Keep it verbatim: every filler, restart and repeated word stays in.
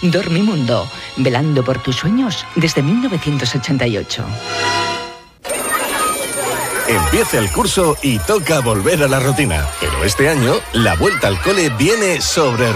Dormimundo, velando por tus sueños desde mil novecientos ochenta y ocho. Empieza el curso y toca volver a la rutina. Pero este año, la vuelta al cole viene sobre